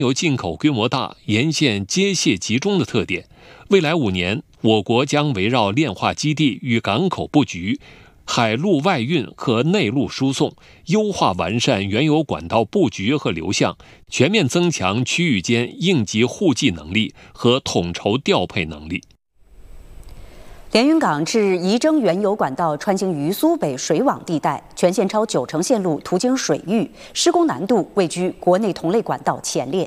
有进口规模大、沿线接卸集中的特点。未来5年，我国将围绕炼化基地与港口布局、海陆外运和内陆输送，优化完善原有管道布局和流向，全面增强区域间应急互济能力和统筹调配能力。 连云港至仪征原有管道穿行于苏北水网地带，全线超90%线路途经水域，施工难度位居国内同类管道前列。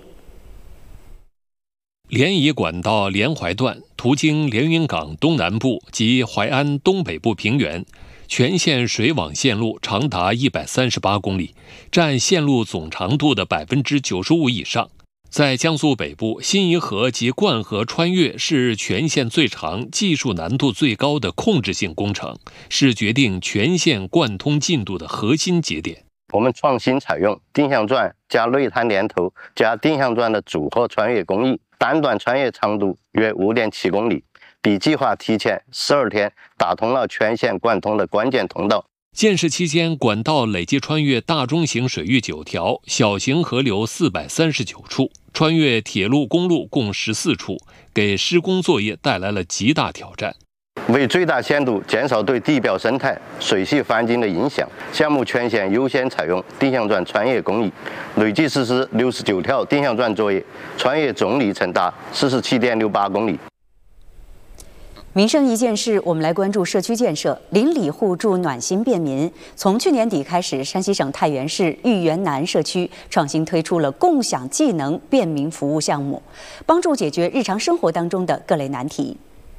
联谊管道连淮段途经连云港东南部及淮安东北部平原，全线水网线路长达138公里，占线路总长度的95%以上。在江苏北部，新沂河及灌河穿越是全线最长、技术难度最高的控制性工程，是决定全线贯通进度的核心节点。 我们创新采用定向钻加内滩连头加定向钻的组合穿越工艺，单段穿越长度约5.7公里，比计划提前12天打通了全线贯通的关键通道。 建设期间，管道累计穿越大中型水域9条，小型河流439处，穿越铁路、公路共14处，给施工作业带来了极大挑战。 为最大限度减少对地表生态、水系环境的影响，项目全线优先采用定向钻穿越工艺，累计实施69条定向钻作业，穿越总里程达47.68公里。 民生一件事，我们来关注社区建设。邻里互助，暖心便民。从去年底开始，山西省太原市豫园南社区创新推出了共享技能便民服务项目，帮助解决日常生活当中的各类难题。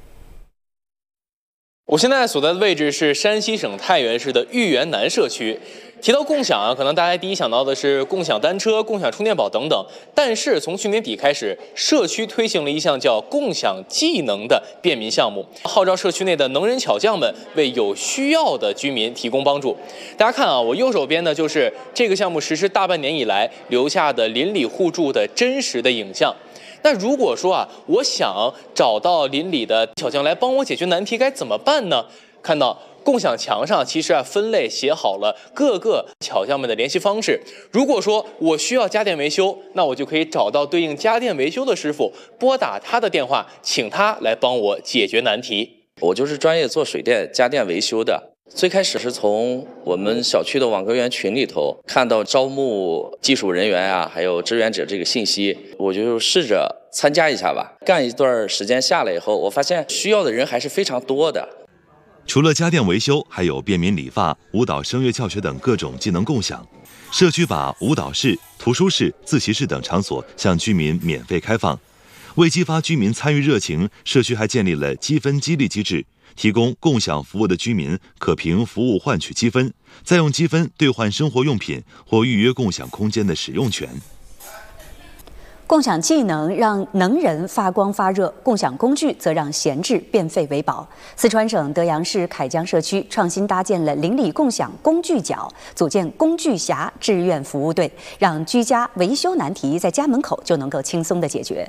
我现在所在的位置是山西省太原市的豫园南社区。提到共享可能大家第一想到的是共享单车、共享充电宝等等。但是从去年底开始，社区推行了一项叫共享技能的便民项目，号召社区内的能人巧匠们为有需要的居民提供帮助。大家看我右手边呢，就是这个项目实施大半年以来留下的邻里互助的真实的影像。那如果说我想找到邻里的巧匠来帮我解决难题，该怎么办呢？看到共享墙上其实分类写好了各个巧匠们的联系方式。如果说我需要家电维修，那我就可以找到对应家电维修的师傅，拨打他的电话，请他来帮我解决难题。 我就是专业做水电家电维修的。最开始是从我们小区的网格员群里头看到招募技术人员还有志愿者这个信息，我就试着参加一下吧。干一段时间下来以后，我发现需要的人还是非常多的。 除了家电维修，还有便民理发、舞蹈、声乐教学等各种技能共享。社区把舞蹈室、图书室、自习室等场所向居民免费开放。为激发居民参与热情，社区还建立了积分激励机制，提供共享服务的居民可凭服务换取积分，再用积分兑换生活用品或预约共享空间的使用权。 共享技能让能人发光发热，共享工具则让闲置变废为宝。四川省德阳市凯江社区创新搭建了邻里共享工具角，组建工具侠志愿服务队，让居家维修难题在家门口就能够轻松的解决。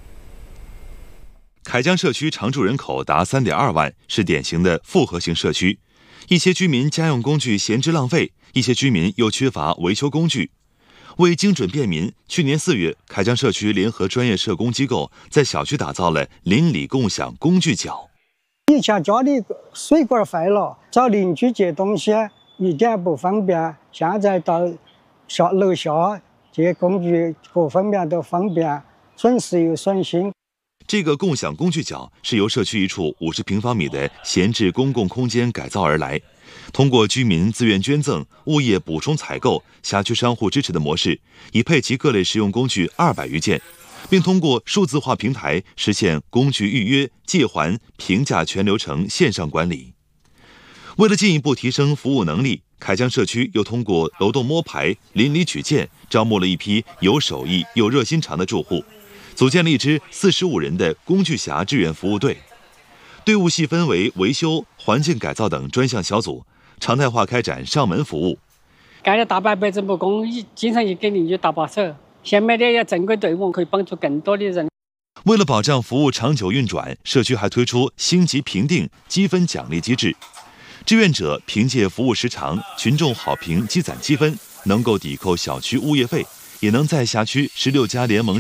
凯江社区常住人口达3.2万，是典型的复合型社区。一些居民家用工具闲置浪费，一些居民又缺乏维修工具。为精准便民，去年4月，凯江社区联合专业社工机构在小区打造了邻里共享工具角。 以前家里水管坏了，找邻居借东西一点不方便，现在到楼下借工具各方面都方便，省时又省心。 这个共享工具角是由社区一处50平方米的闲置公共空间改造而来。通过居民自愿捐赠、物业补充采购、辖区商户支持的模式，已配齐各类实用工具200余件，并通过数字化平台实现工具预约、借还、评价全流程线上管理。为了进一步提升服务能力，凯江社区又通过楼栋摸排、邻里举荐，招募了一批有手艺又热心肠的住户，组建了一支45人的工具侠志愿服务队。队伍细分为维修、环境改造等专项小组，常态化开展上门服务。 干了大半辈子木工，经常也给邻居搭把手。现在的正规队伍可以帮助更多的人。 为了保障服务长久运转，社区还推出星级评定、积分奖励机制。志愿者凭借服务时长、群众好评积攒积分，能够抵扣小区物业费，也能在辖区16家联盟